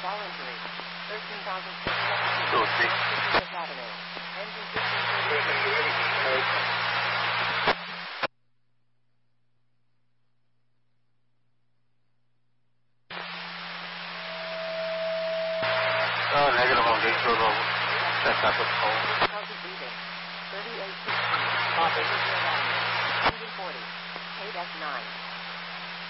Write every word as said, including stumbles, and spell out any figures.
voluntary. thirteen thousand Two, three. Avenue. Engine fifteen. Oh, negative on gate two level. That's not what's called. thirty-eight sixteen. Engine forty. K F nine.